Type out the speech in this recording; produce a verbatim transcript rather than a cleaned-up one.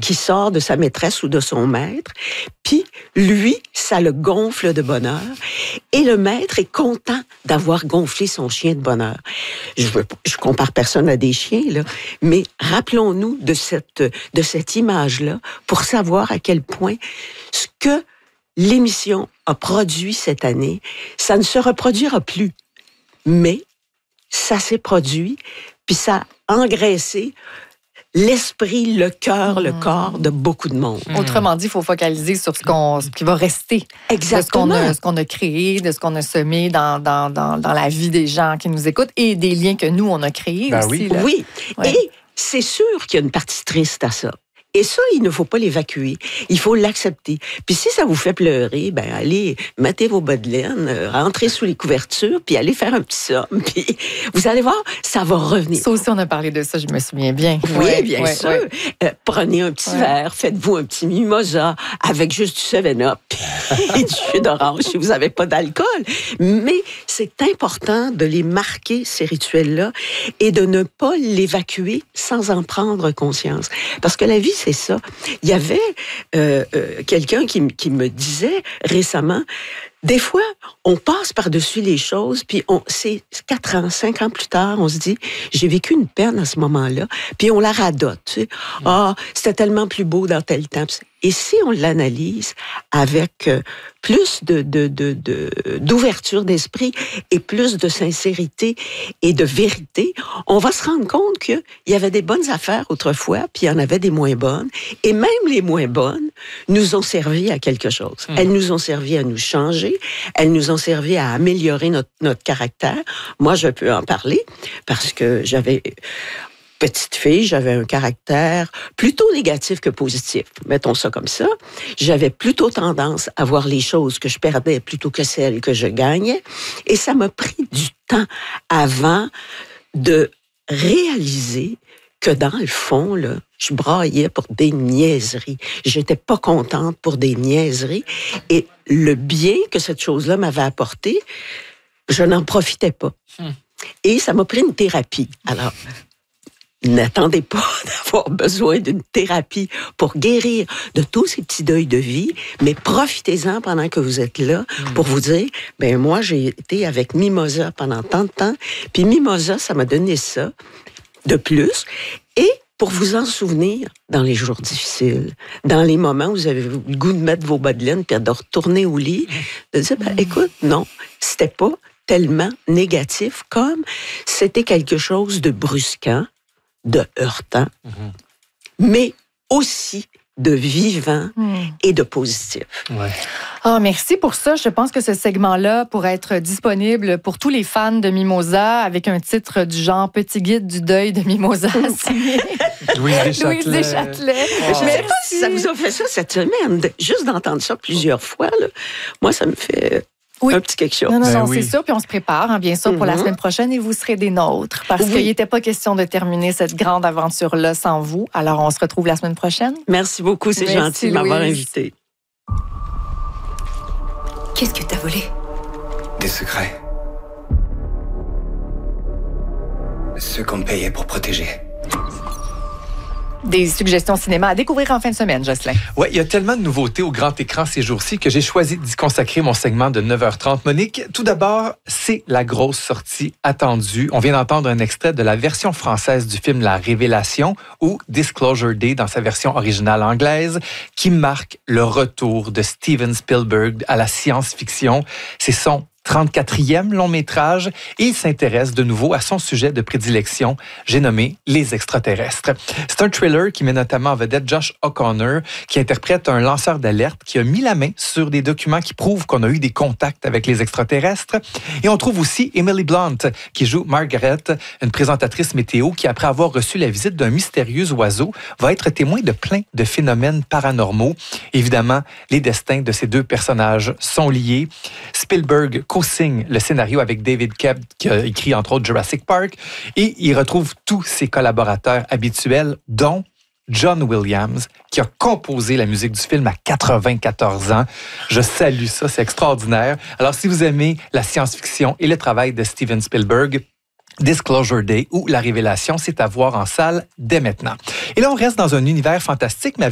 qui sort de sa maîtresse ou de son maître. Puis lui, ça le gonfle de bonheur. Et le maître est content d'avoir gonflé son chien de bonheur. Je veux, je compare personne à des chiens, là, mais rappelons-nous de cette, de cette image-là pour savoir à quel point ce que l'émission a produit cette année, ça ne se reproduira plus. Mais ça s'est produit, puis ça a engraissé l'esprit, le cœur, mmh. le corps de beaucoup de monde. Mmh. Autrement dit, il faut focaliser sur ce, qu'on, ce qui va rester. Exactement. De ce qu'on a, ce qu'on a créé, de ce qu'on a semé dans, dans, dans, dans la vie des gens qui nous écoutent et des liens que nous, on a créés ben aussi. Oui, là. oui. Ouais. Et c'est sûr qu'il y a une partie triste à ça. Et ça, il ne faut pas l'évacuer. Il faut l'accepter. Puis si ça vous fait pleurer, ben allez, mettez vos bas de laine, euh, rentrez sous les couvertures, puis allez faire un petit somme. Puis vous allez voir, ça va revenir. Ça aussi, on a parlé de ça, je me souviens bien. Oui, ouais, bien ouais, sûr. Ouais. Euh, prenez un petit ouais. verre, faites-vous un petit mimosa avec juste du seven up et du jus d'orange si vous n'avez pas d'alcool. Mais c'est important de les marquer, ces rituels-là, et de ne pas l'évacuer sans en prendre conscience. Parce que la vie, c'est ça. Il y avait euh, euh, quelqu'un qui, qui me disait récemment, des fois, on passe par-dessus les choses, puis on, c'est quatre ans, cinq ans plus tard, on se dit, j'ai vécu une peine à ce moment-là, puis on la radote. Tu sais. Ah, c'était tellement plus beau dans tel temps. Et si on l'analyse avec plus de, de, de, de, d'ouverture d'esprit et plus de sincérité et de vérité, on va se rendre compte qu'il y avait des bonnes affaires autrefois, puis il y en avait des moins bonnes. Et même les moins bonnes nous ont servi à quelque chose. Mmh. Elles nous ont servi à nous changer. Elles nous ont servi à améliorer notre, notre caractère. Moi, je peux en parler parce que j'avais... Petite fille, j'avais un caractère plutôt négatif que positif. Mettons ça comme ça. J'avais plutôt tendance à voir les choses que je perdais plutôt que celles que je gagnais. Et ça m'a pris du temps avant de réaliser que dans le fond, là, je braillais pour des niaiseries. J'étais pas contente pour des niaiseries. Et le bien que cette chose-là m'avait apporté, je n'en profitais pas. Hum. Et ça m'a pris une thérapie. Alors... N'attendez pas d'avoir besoin d'une thérapie pour guérir de tous ces petits deuils de vie, mais profitez-en pendant que vous êtes là pour vous dire, ben moi, j'ai été avec Mimosa pendant tant de temps, puis Mimosa, ça m'a donné ça de plus, et pour vous en souvenir dans les jours difficiles, dans les moments où vous avez le goût de mettre vos bas de laine puis de retourner au lit, de dire, ben, écoute, non, c'était pas tellement négatif comme c'était quelque chose de brusquant, de heurtant, mm-hmm. mais aussi de vivant mm. et de positif. Ouais. Oh, merci pour ça. Je pense que ce segment-là pourrait être disponible pour tous les fans de Mimosa avec un titre du genre « Petit guide du deuil de Mimosa ». Louise Deschâtelet. Louise Deschâtelet. Oh. Je ne sais pas si ça vous a fait ça cette semaine. Juste d'entendre ça plusieurs fois, là, moi, ça me fait... Oui. Un petit quelque chose. Non, non, non, ben c'est oui. sûr. Puis on se prépare, hein, bien sûr, mm-hmm. pour la semaine prochaine et vous serez des nôtres. Parce oui. qu'il n'était pas question de terminer cette grande aventure-là sans vous. Alors, on se retrouve la semaine prochaine. Merci beaucoup. C'est Merci, gentil de m'avoir invité. Qu'est-ce que t'as volé? Des secrets. Ceux qu'on me payait pour protéger. Des suggestions cinéma à découvrir en fin de semaine, Jocelyn. Oui, il y a tellement de nouveautés au grand écran ces jours-ci que j'ai choisi d'y consacrer mon segment de neuf heures trente. Monique, tout d'abord, c'est la grosse sortie attendue. On vient d'entendre un extrait de la version française du film La Révélation ou Disclosure Day dans sa version originale anglaise qui marque le retour de Steven Spielberg à la science-fiction. C'est son trente-quatrième long métrage et il s'intéresse de nouveau à son sujet de prédilection, j'ai nommé Les extraterrestres. C'est un thriller qui met notamment en vedette Josh O'Connor, qui interprète un lanceur d'alerte qui a mis la main sur des documents qui prouvent qu'on a eu des contacts avec les extraterrestres. Et on trouve aussi Emily Blunt, qui joue Margaret, une présentatrice météo qui, après avoir reçu la visite d'un mystérieux oiseau, va être témoin de plein de phénomènes paranormaux. Évidemment, les destins de ces deux personnages sont liés. Spielberg co-signe le scénario avec David Koepp, qui a écrit entre autres Jurassic Park, et il retrouve tous ses collaborateurs habituels, dont John Williams, qui a composé la musique du film à quatre-vingt-quatorze ans. Je salue ça, c'est extraordinaire. Alors, si vous aimez la science-fiction et le travail de Steven Spielberg, Disclosure Day ou La Révélation, c'est à voir en salle dès maintenant. Et là, on reste dans un univers fantastique, mais